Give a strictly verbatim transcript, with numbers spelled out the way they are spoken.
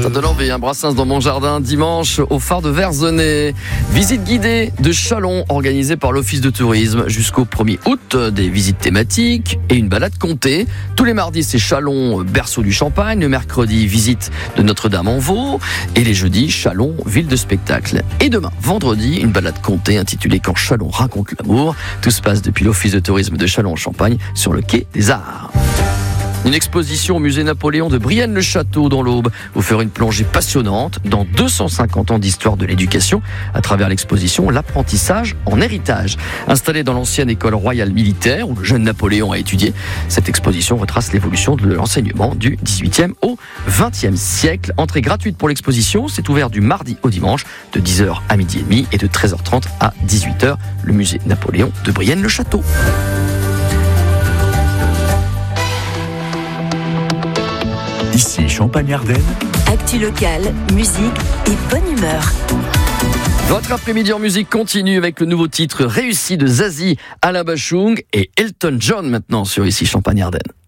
Ça donne envie, un Brassens dans mon jardin dimanche au phare de Verzenay. Visite guidée de Châlons organisée par l'Office de tourisme jusqu'au premier août. Des visites thématiques et une balade comptée. Tous les mardis, c'est Châlons, berceau du Champagne. Le mercredi, visite de Notre-Dame-en-Vaux. Et les jeudis, Châlons, ville de spectacle. Et demain, vendredi, une balade comptée intitulée Quand Châlons raconte l'amour. Tout se passe depuis l'Office de tourisme de Châlons-en-Champagne sur le quai des Arts. Une exposition au musée Napoléon de Brienne-le-Château dans l'Aube vous fera une plongée passionnante dans deux cent cinquante ans d'histoire de l'éducation à travers l'exposition L'apprentissage en héritage. Installée dans l'ancienne école royale militaire où le jeune Napoléon a étudié, cette exposition retrace l'évolution de l'enseignement du dix-huitième au vingtième siècle. Entrée gratuite pour l'exposition, c'est ouvert du mardi au dimanche de dix heures à midi et demi et de treize heures trente à dix-huit heures. Le musée Napoléon de Brienne-le-Château. Ici Champagne-Ardenne. Actu locale, musique et bonne humeur. Votre après-midi en musique continue avec le nouveau titre réussi de Zazie, Alain Bachung et Elton John maintenant sur Ici Champagne-Ardenne.